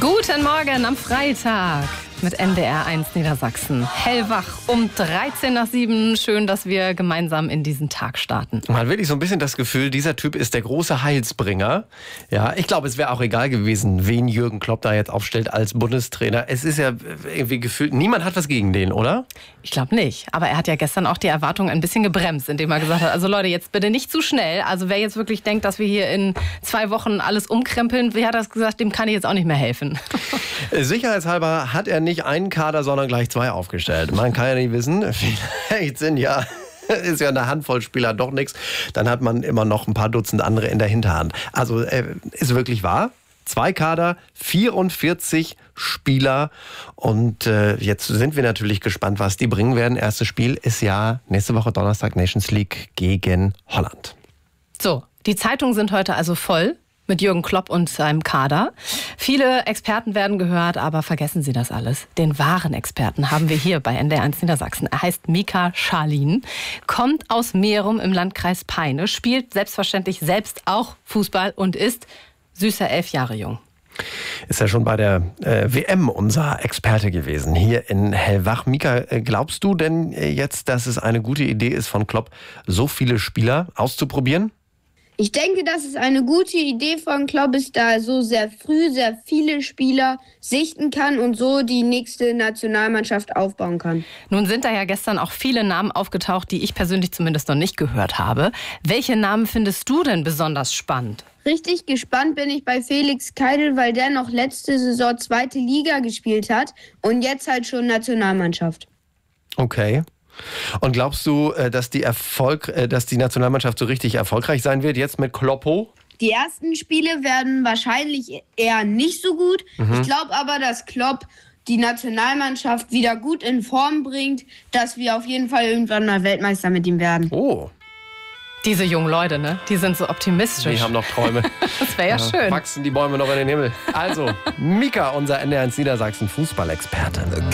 Guten Morgen am Freitag mit NDR 1 Niedersachsen. Hellwach um 7:13. Schön, dass wir gemeinsam in diesen Tag starten. Man hat wirklich so ein bisschen das Gefühl, dieser Typ ist der große Heilsbringer. Ja, ich glaube, es wäre auch egal gewesen, wen Jürgen Klopp da jetzt aufstellt als Bundestrainer. Es ist ja irgendwie gefühlt, niemand hat was gegen den, oder? Ich glaube nicht. Aber er hat ja gestern auch die Erwartungen ein bisschen gebremst, indem er gesagt hat, also Leute, jetzt bitte nicht zu schnell. Also wer jetzt wirklich denkt, dass wir hier in 2 Wochen alles umkrempeln, wie hat er das gesagt, dem kann ich jetzt auch nicht mehr helfen. Sicherheitshalber hat er nicht einen Kader, sondern gleich 2 aufgestellt. Man kann ja nicht wissen, vielleicht ist ja eine Handvoll Spieler doch nichts. Dann hat man immer noch ein paar Dutzend andere in der Hinterhand. Also ist wirklich wahr. 2 Kader, 44 Spieler und jetzt sind wir natürlich gespannt, was die bringen werden. Erstes Spiel ist ja nächste Woche Donnerstag Nations League gegen Holland. So, die Zeitungen sind heute also voll mit Jürgen Klopp und seinem Kader. Viele Experten werden gehört, aber vergessen Sie das alles. Den wahren Experten haben wir hier bei NDR 1 Niedersachsen. Er heißt Mika Scharlin, kommt aus Merum im Landkreis Peine, spielt selbstverständlich selbst auch Fußball und ist süßer 11 Jahre jung. Ist ja schon bei der WM unser Experte gewesen, hier in Hellwach. Mika, glaubst du denn jetzt, dass es eine gute Idee ist von Klopp, so viele Spieler auszuprobieren? Ich denke, dass es eine gute Idee von Klopp ist, da er so sehr früh sehr viele Spieler sichten kann und so die nächste Nationalmannschaft aufbauen kann. Nun sind da ja gestern auch viele Namen aufgetaucht, die ich persönlich zumindest noch nicht gehört habe. Welche Namen findest du denn besonders spannend? Richtig gespannt bin ich bei Felix Keidel, weil der noch letzte Saison 2. Liga gespielt hat und jetzt halt schon Nationalmannschaft. Okay. Und glaubst du, dass die Nationalmannschaft so richtig erfolgreich sein wird jetzt mit Kloppo? Die ersten Spiele werden wahrscheinlich eher nicht so gut. Ich glaube aber, dass Klopp die Nationalmannschaft wieder gut in Form bringt, dass wir auf jeden Fall irgendwann mal Weltmeister mit ihm werden. Oh. Diese jungen Leute, ne? Die sind so optimistisch. Die haben noch Träume. Das wäre ja schön. Wachsen die Bäume noch in den Himmel. Also, Mika, unser NDR 1 Niedersachsen Fußballexperte.